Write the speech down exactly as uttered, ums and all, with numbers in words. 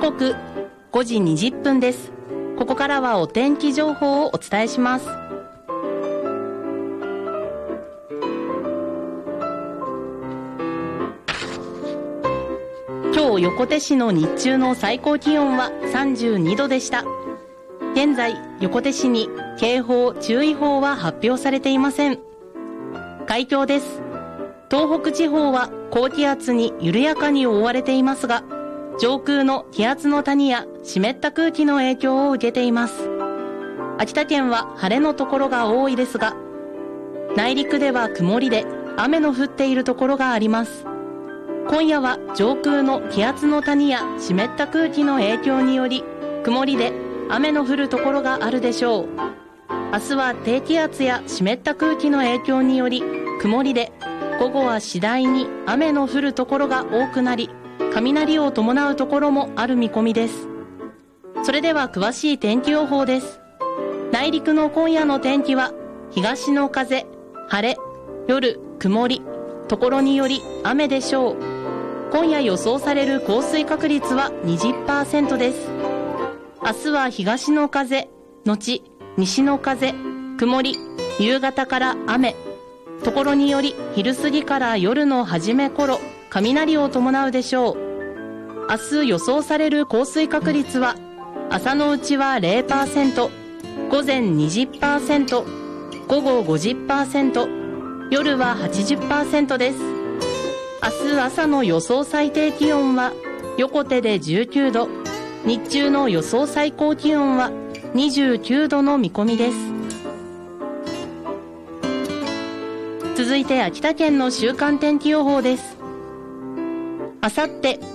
刻ごじにじゅっぷんです。ここからはお天気情報をお伝えします。今日横手市の日中の最高気温はさんじゅうにどでした。現在横手市に警報注意報は発表されていません。海況です。東北地方は高気圧に緩やかに覆われていますが、上空の気圧の谷や湿った空気の影響を受けています。秋田県は晴れのところが多いですが、内陸では曇りで雨の降っているところがあります。今夜は上空の気圧の谷や湿った空気の影響により、曇りで雨の降るところがあるでしょう。明日は低気圧や湿った空気の影響により、曇りで午後は次第に雨の降るところが多くなり、雷を伴うところもある見込みです。それでは詳しい天気予報です。内陸の今夜の天気は、東の風、晴れ、夜、曇り、ところにより雨でしょう。今夜予想される降水確率は にじゅっパーセント です。明日は東の風、後、西の風、曇り、夕方から雨、ところにより昼過ぎから夜の初め頃、雷を伴うでしょう。明日予想される降水確率は、朝のうちは ゼロパーセント、午前 にじゅっパーセント、午後 ごじゅっパーセント、夜は はちじゅっパーセント です。明日朝の予想最低気温は、横手でじゅうきゅうど、日中の予想最高気温はにじゅうきゅうどの見込みです。続いて秋田県の週間天気予報です。あさって